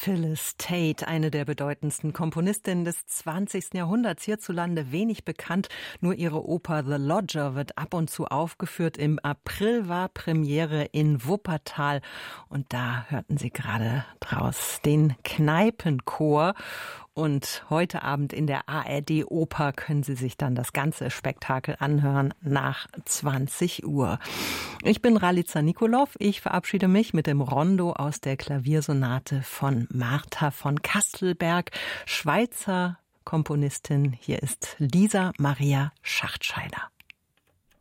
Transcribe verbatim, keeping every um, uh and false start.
Phyllis Tate, eine der bedeutendsten Komponistinnen des zwanzigsten Jahrhunderts, hierzulande wenig bekannt. Nur ihre Oper The Lodger wird ab und zu aufgeführt. Im April war Premiere in Wuppertal und da hörten Sie gerade draus den Kneipenchor. Und heute Abend in der A R D Oper können Sie sich dann das ganze Spektakel anhören nach zwanzig Uhr. Ich bin Ralica Nikolov. Ich verabschiede mich mit dem Rondo aus der Klaviersonate von Martha von Kastelberg, Schweizer Komponistin. Hier ist Lisa Maria Schachtscheider.